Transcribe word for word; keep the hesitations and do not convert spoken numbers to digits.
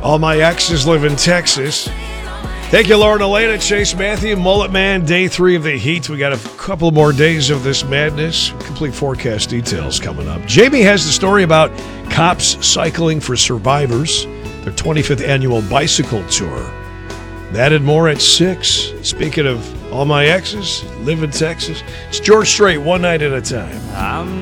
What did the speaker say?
All my exes live in Texas. Thank you, Lauren Elena, Chase Matthew, Mullet Man, day three of the heat. We got a couple more days of this madness. Complete forecast details coming up. Jamie has the story about Cops Cycling for Survivors, their twenty-fifth annual bicycle tour. That and more at six. Speaking of all my exes, live in Texas. It's George Strait, one night at a time. I'm